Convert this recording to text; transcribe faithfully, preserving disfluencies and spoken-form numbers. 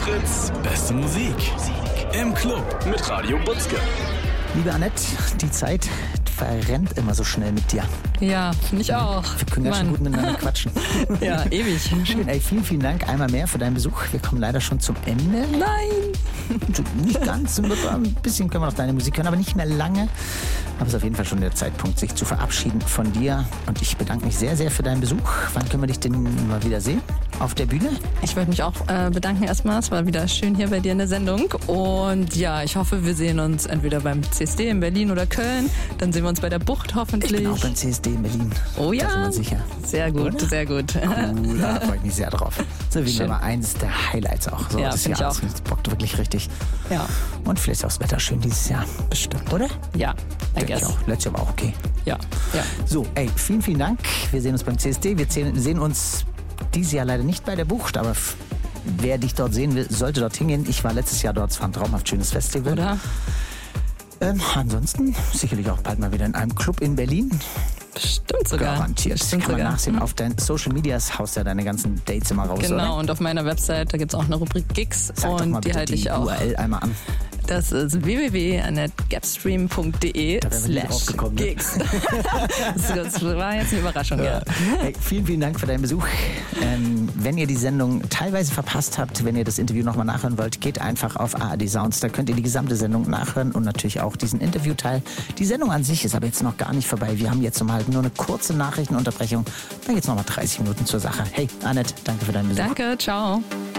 Fritz, beste Musik. Im Club mit Radio Butzke. Liebe Annette, die Zeit verrennt immer so schnell mit dir. Ja, finde ich auch. Wir können ganz schön gut miteinander quatschen. Ja, ewig. Schön, ey, vielen, vielen Dank einmal mehr für deinen Besuch. Wir kommen leider schon zum Ende. Nein! Nicht ganz, ein bisschen können wir noch deine Musik hören, aber nicht mehr lange. Aber es ist auf jeden Fall schon der Zeitpunkt, sich zu verabschieden von dir. Und ich bedanke mich sehr, sehr für deinen Besuch. Wann können wir dich denn mal wieder sehen? Auf der Bühne? Ich wollte mich auch äh, bedanken erstmal. Es war wieder schön hier bei dir in der Sendung. Und ja, ich hoffe, wir sehen uns entweder beim C S D in Berlin oder Köln. Dann sehen wir uns bei der Bucht hoffentlich. Ich bin auch beim C S D in Berlin. Oh ja? Da sind wir sicher. Sehr gut, oder? Sehr gut. Cool, da freue ich mich sehr drauf. So wie Nummer eins der Highlights auch. So, ja, das finde ich auch. Das bockt wirklich richtig. Ja. Und vielleicht ist auch das Wetter schön dieses Jahr. Bestimmt, oder? Ja, I Denke guess. ich auch. Letztes Jahr war auch okay. Ja, ja. So, ey, vielen, vielen Dank. Wir sehen uns beim C S D. Wir sehen uns dieses Jahr leider nicht bei der Bucht, aber wer dich dort sehen will, sollte dort hingehen. Ich war letztes Jahr dort, es war ein traumhaft schönes Festival. Oder? Ähm, ansonsten sicherlich auch bald mal wieder in einem Club in Berlin. Bestimmt sogar. Garantiert. Das Bestimmt kann man sogar. nachsehen. Hm. Auf deinen Social Medias haust ja deine ganzen Dates immer raus, Genau, oder? und auf meiner Website, da gibt es auch eine Rubrik Gigs. Sag doch und mal die bitte halte die ich auch. U R L einmal an. Das ist w w w punkt annette gapstream punkt d e Da wären wir nie slash draufgekommen, ne? gigs. Das war jetzt eine Überraschung, ja. Ja. Hey, vielen, vielen Dank für deinen Besuch. Ähm, wenn ihr die Sendung teilweise verpasst habt, wenn ihr das Interview nochmal nachhören wollt, geht einfach auf A R D Sounds. Da könnt ihr die gesamte Sendung nachhören und natürlich auch diesen Interviewteil. Die Sendung an sich ist aber jetzt noch gar nicht vorbei. Wir haben jetzt um halt nur eine kurze Nachrichtenunterbrechung. Dann geht's nochmal dreißig Minuten zur Sache. Hey, Annette, danke für deinen Besuch. Danke, ciao.